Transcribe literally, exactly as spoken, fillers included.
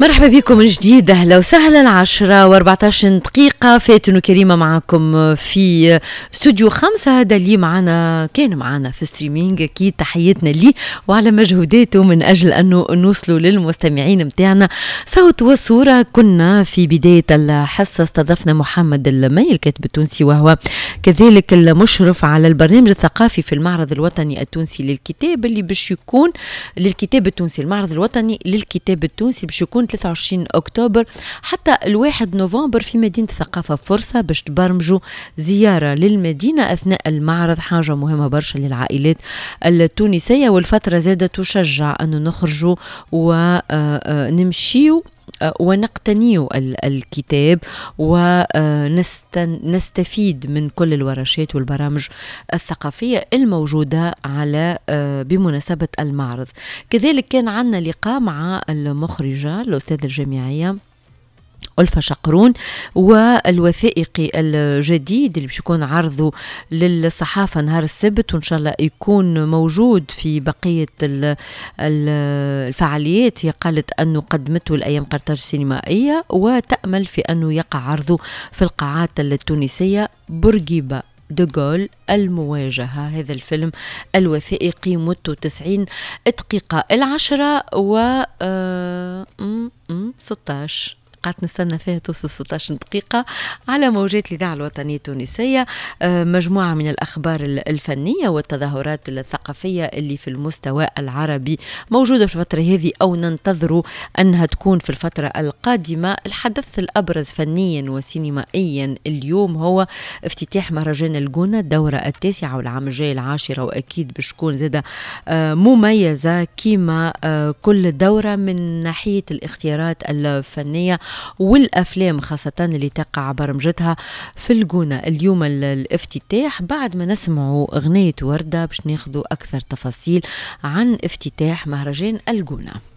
مرحبا بكم من جديد. أهلا وسهلا. العشرة واربعتاش دقيقة فاتن وكريمة معكم في استوديو خمسة. هذا اللي معنا كان معنا في ستريمينج، أكيد تحياتنا ليه وعلى مجهوداته من أجل أنه نوصلوا للمستمعين متاعنا صوت وصورة. كنا في بداية الحصة استضفنا محمد المي الكاتب التونسي، وهو كذلك المشرف على البرنامج الثقافي في المعرض الوطني التونسي للكتاب اللي باش يكون للكتاب التونسي. المعرض الوطني للكتاب التونسي باش يكون ثلاثة وعشرين أكتوبر حتى الواحد نوفمبر في مدينة الثقافة. فرصة باش تبرمجوا زيارة للمدينة أثناء المعرض، حاجة مهمة برشا للعائلات التونسية، والفترة زادة تشجع أنه نخرجوا ونمشيوا ونقتنيوا الكتاب ونستفيد من كل الورشات والبرامج الثقافية الموجودة على بمناسبة المعرض. كذلك كان عندنا لقاء مع المخرجة الأستاذة الجامعية ألفة شقرون، والوثائقي الجديد اللي باش يكون عرضه للصحافة نهار السبت، وإن شاء الله يكون موجود في بقية الفعاليات. هي قالت أنه قدمته الأيام قرطاج سينمائية، وتأمل في أنه يقع عرضه في القاعات التونسية. بورقيبة دغول المواجهة، هذا الفيلم الوثائقي مدته تسعين دقيقة. العشرة و ستاش قعدت نستنى فيها توصل ستة عشر دقيقة على موجات الإذاعة الوطنية التونسية. مجموعة من الأخبار الفنية والتظاهرات الثقافية اللي في المستوى العربي موجودة في الفترة هذه أو ننتظروا أنها تكون في الفترة القادمة. الحدث الأبرز فنيا وسينمائيا اليوم هو افتتاح مهرجان الجونة الدورة التاسعة والعام الجاي العاشرة، وأكيد باش تكون زادة مميزة كيما كل دورة من ناحية الاختيارات الفنية والأفلام خاصة اللي تقع برمجتها في الجونة. اليوم الافتتاح بعد ما نسمعوا أغنية وردة باش ناخذوا أكثر تفاصيل عن افتتاح مهرجان الجونة.